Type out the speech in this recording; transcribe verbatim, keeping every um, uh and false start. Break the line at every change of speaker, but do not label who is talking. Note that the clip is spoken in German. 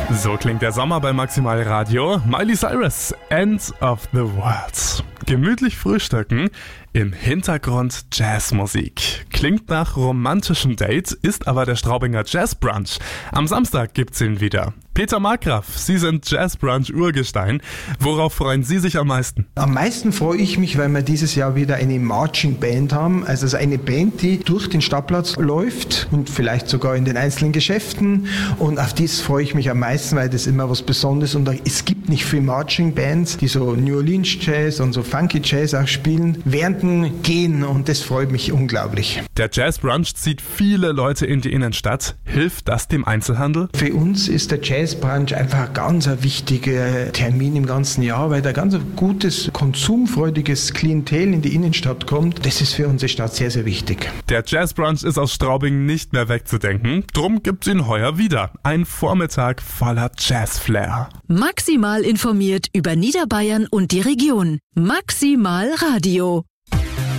So klingt der Sommer bei Maximal Radio. Miley Cyrus, End of the World. Gemütlich frühstücken, im Hintergrund Jazzmusik. Klingt nach romantischem Date, ist aber der Straubinger Jazz Brunch. Am Samstag gibt's ihn wieder. Peter Markgraf, Sie sind Jazz Brunch Urgestein. Worauf freuen Sie sich am meisten?
Am meisten freue ich mich, weil wir dieses Jahr wieder eine Marching Band haben. Also eine Band, die durch den Stadtplatz läuft und vielleicht sogar in den einzelnen Geschäften. Und auf das freue ich mich am meisten, weil das immer was Besonderes ist. Und es gibt nicht viele Marching Bands, die so New Orleans Jazz und so Funky Jazz auch spielen, während dem Gehen. Und das freut mich unglaublich.
Der Jazz Brunch zieht viele Leute in die Innenstadt. Hilft das dem Einzelhandel?
Für uns ist der Jazz Brunch einfach ein ganz wichtiger Termin im ganzen Jahr, weil da ganz ein gutes, konsumfreudiges Klientel in die Innenstadt kommt. Das ist für unsere Stadt sehr, sehr wichtig.
Der Jazz Brunch ist aus Straubing nicht mehr wegzudenken. Drum gibt's ihn heuer wieder. Ein Vormittag voller Jazz-Flair.
Maximal informiert über Niederbayern und die Region. Maximal Radio.